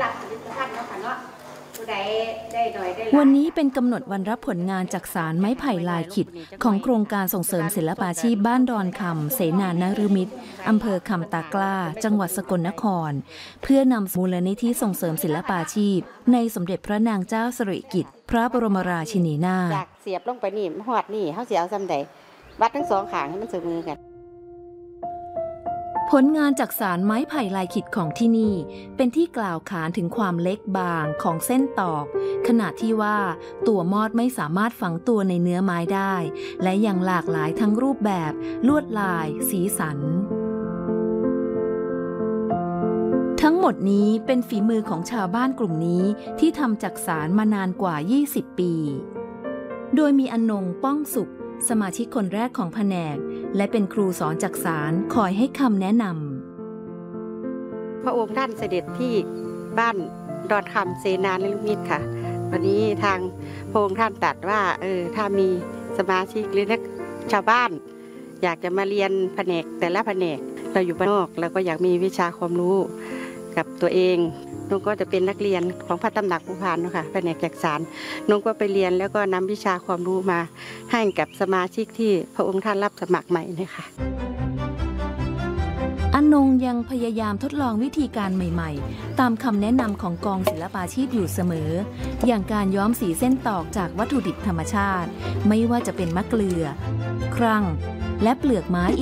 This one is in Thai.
รับผลิตภัณฑ์เนาะค่ะเนาะผู้ใดได้หน่อยได้วันนี้เป็นกำหนดวันรับผลงานจากสารไม้ไผ่ลายขิดของโครงการส่งเสริมศิลปาชีพบ้านดอนคำเสนานฤมิตรอำเภอคำตากล้าจังหวัดสกลนครเพื่อนำมูลนิธิส่งเสริมศิลปาชีพในสมเด็จพระนางเจ้าสิริกิติ์พระบรมราชินีนาถอยากเสียบลงไปนี่หอดนี่เฮาสิเอาซ้ำใดวัดทั้งสองข้างให้มันเสมอกันผลงานจากสารไม้ไผ่ลายขิดของที่นี่เป็นที่กล่าวขานถึงความเล็กบางของเส้นตอกขณะที่ว่าตัวมอดไม่สามารถฝังตัวในเนื้อไม้ได้และยังหลากหลายทั้งรูปแบบลวดลายสีสันทั้งหมดนี้เป็นฝีมือของชาวบ้านกลุ่มนี้ที่ทำจักสานมานานกว่า20ปีโดยมีอนงป้องสุขสมาชิกคนแรกของแผนกและเป็นครูสอนจักสานคอยให้คำแนะนำพระองค์ท่านเสด็จที่บ้านดอนคำเสนานฤมิตรค่ะวันนี้ทางพระองค์ท่านตรัสว่าถ้ามีสมาชิกหรือนักชาวบ้านอยากจะมาเรียนแผนกแต่ละแผนกเราอยู่บ้านนอกแล้วก็อยากมีวิชาความรู้กับตัวเองนุก็จะเป็นนักเรียนของพระตำหนักภูพานเนาะค่ะแผนกจักสานนุก็ไปเรียนแล้วก็นำวิชาความรู้มาให้กับสมาชิกที่พระองค์ท่านรับสมัครใหม่นะคะอนงยังพยายามทดลองวิธีการใหม่ๆตามคำแนะนำของกองศิลปาชีพอยู่เสมออย่างการย้อมสีเส้นตอกจากวัตถุดิบธรรมชาติไม่ว่าจะเป็นมะเกลือครั่งและเปลือกไม้